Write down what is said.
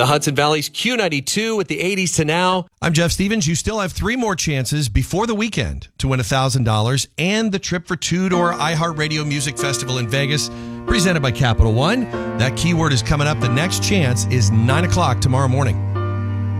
The Hudson Valley's Q92 with the 80s to now. I'm Jeff Stevens. You still have 3 more chances before the weekend to win $1,000 and the trip for 2 to our iHeartRadio Music Festival in Vegas, presented by Capital One. That keyword is coming up. The next chance is 9 o'clock tomorrow morning.